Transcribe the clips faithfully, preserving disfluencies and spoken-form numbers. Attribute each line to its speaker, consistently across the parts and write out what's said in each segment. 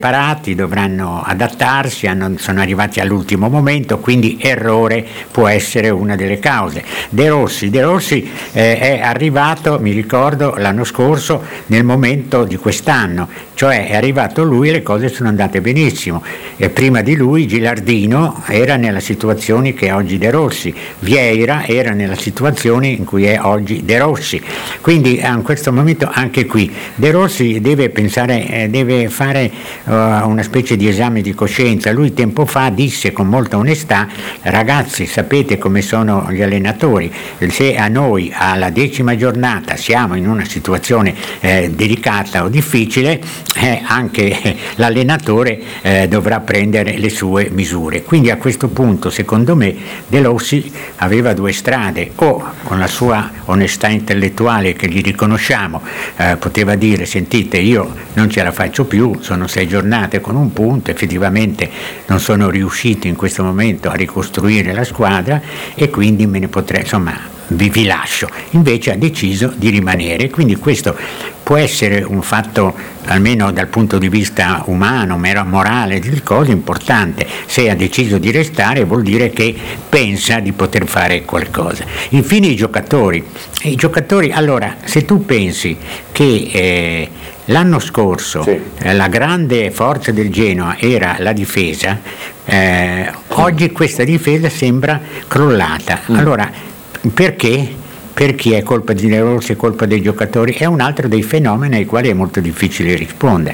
Speaker 1: Parati, dovranno adattarsi, hanno, sono arrivati all'ultimo momento, quindi errore può essere una delle cause. De Rossi, De Rossi eh, è arrivato, mi ricordo, l'anno scorso nel momento di quest'anno, cioè è arrivato lui e le cose sono andate benissimo. E prima di lui Gilardino era nella situazione che è oggi De Rossi, Vieira era nella situazione in cui è oggi De Rossi, quindi in questo momento anche qui De Rossi deve pensare, eh, deve fare una specie di esame di coscienza. Lui tempo fa disse con molta onestà: ragazzi, sapete come sono gli allenatori, se a noi alla decima giornata siamo in una situazione eh, delicata o difficile, eh, anche l'allenatore eh, dovrà prendere le sue misure. Quindi a questo punto secondo me De Rossi aveva due strade: o con la sua onestà intellettuale che gli riconosciamo eh, poteva dire: sentite, io non ce la faccio più, sono sei giornate con un punto, effettivamente non sono riuscito in questo momento a ricostruire la squadra e quindi me ne potrei, insomma, vi, vi lascio. Invece ha deciso di rimanere, quindi questo può essere un fatto, almeno dal punto di vista umano, mero morale, di cose importante. Se ha deciso di restare vuol dire che pensa di poter fare qualcosa. Infine i giocatori. I giocatori, allora, se tu pensi che eh, l'anno scorso sì. eh, la grande forza del Genoa era la difesa, eh, oggi questa difesa sembra crollata. Mm. Allora, perché? Per chi è colpa di De Rossi, è colpa dei giocatori? È un altro dei fenomeni ai quali è molto difficile rispondere.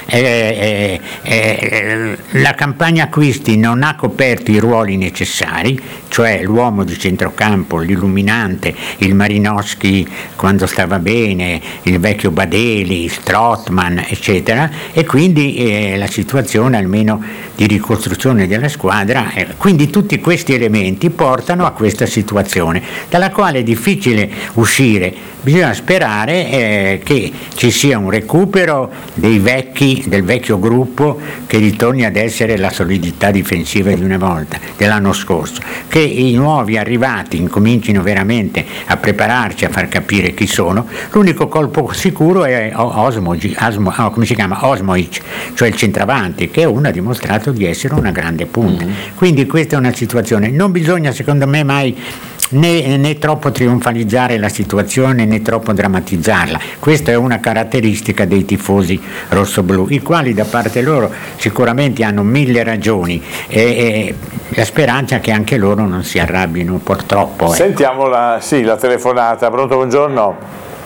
Speaker 1: Eh, eh, eh, la campagna acquisti non ha coperto i ruoli necessari, cioè l'uomo di centrocampo, l'illuminante, il Marinowski quando stava bene, il vecchio Badeli, Strootman, eccetera, e quindi eh, la situazione almeno di ricostruzione della squadra, eh, quindi tutti questi elementi portano a questa situazione, dalla quale è difficile uscire. Bisogna sperare eh, che ci sia un recupero dei vecchi, del vecchio gruppo, che ritorni ad essere la solidità difensiva di una volta, dell'anno scorso, che i nuovi arrivati incomincino veramente a prepararci, a far capire chi sono. L'unico colpo sicuro è Osmoji, Osmo, oh, come si chiama? Osmojic, cioè il centravanti, che uno ha dimostrato di essere una grande punta. Mm-hmm. Quindi questa è una situazione, non bisogna secondo me mai Né, né troppo trionfalizzare la situazione né troppo drammatizzarla. Questa è una caratteristica dei tifosi rossoblù, i quali da parte loro sicuramente hanno mille ragioni e, e la speranza che anche loro non si arrabbino purtroppo. Ecco.
Speaker 2: Sentiamo la, sì, la telefonata. Pronto, buongiorno?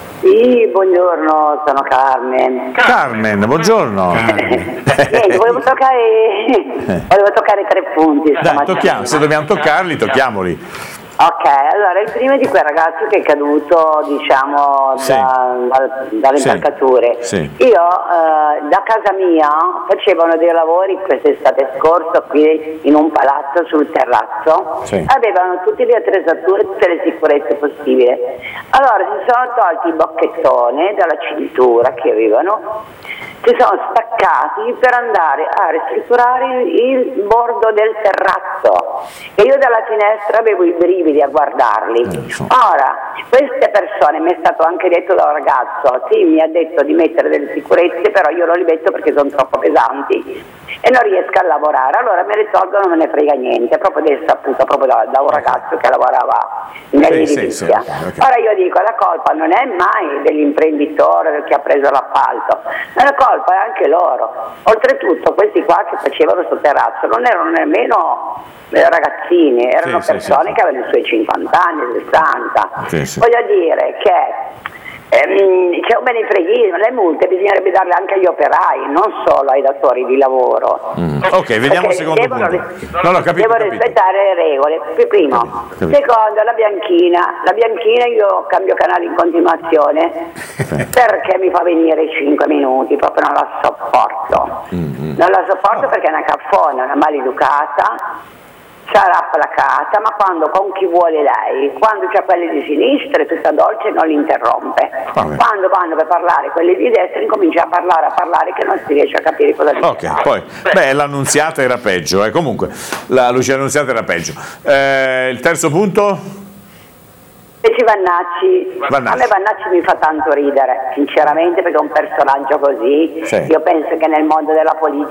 Speaker 3: Sì, buongiorno, sono Carmen.
Speaker 2: Carmen, buongiorno.
Speaker 3: Carmen. Niente, volevo toccare, volevo toccare tre punti.
Speaker 2: Dai, tocchiamo, se dobbiamo toccarli, tocchiamoli.
Speaker 3: Ok, allora il primo è di quel ragazzo che è caduto, diciamo,
Speaker 2: sì.
Speaker 3: da, da, dalle
Speaker 2: sì.
Speaker 3: impalcature.
Speaker 2: Sì.
Speaker 3: Io eh, da casa mia facevano dei lavori quest'estate scorsa qui in un palazzo sul terrazzo, sì. avevano tutte le attrezzature, tutte le sicurezze possibili. Allora si sono tolti il bocchettone dalla cintura che avevano, si sono staccati per andare a ristrutturare il bordo del terrazzo e io dalla finestra avevo i brividi a guardarli. Ora, queste persone, mi è stato anche detto da un ragazzo, sì, mi ha detto di mettere delle sicurezze, però io non li metto perché sono troppo pesanti e non riesco a lavorare, allora me le tolgono, non me ne frega niente, proprio adesso appunto proprio da, da un ragazzo che lavorava nell'edilizia. Sì, sì, sì, okay, okay. Ora io dico, la colpa non è mai dell'imprenditore che ha preso l'appalto, ma la colpa è anche loro. Oltretutto questi qua che facevano sul terrazzo non erano nemmeno ragazzini, erano sì, persone sì, sì. che avevano i suoi cinquanta anni, sessanta. Sì, sì. Voglio dire che ehm, c'è un benefreghismo, le multe bisognerebbe darle anche agli operai, non solo ai datori di lavoro.
Speaker 2: Mm. Ok, vediamo il secondo
Speaker 3: devono,
Speaker 2: punto. No, no, capito,
Speaker 3: devono
Speaker 2: capito.
Speaker 3: rispettare le regole, primo. Capito, capito. Secondo, la bianchina. La bianchina io cambio canale in continuazione perché mi fa venire cinque minuti, proprio non la sopporto. Mm-hmm. Non la sopporto perché è una caffona, una maleducata. Sarà placata, ma quando con chi vuole lei, quando c'è quelli di sinistra è tutta dolce e non li interrompe. Vabbè. Quando vanno per parlare quelli di destra incomincia a parlare, a parlare che non si riesce a capire cosa dice.
Speaker 2: Ok, poi, beh, l'Annunziata era peggio, eh. Comunque, la Lucia Annunziata era peggio. Eh, il terzo punto?
Speaker 3: Invece Vannacci,
Speaker 2: Vannacci.
Speaker 3: a me Vannacci mi fa tanto ridere, sinceramente, perché è un personaggio così.
Speaker 2: Sì.
Speaker 3: Io penso che nel mondo della politica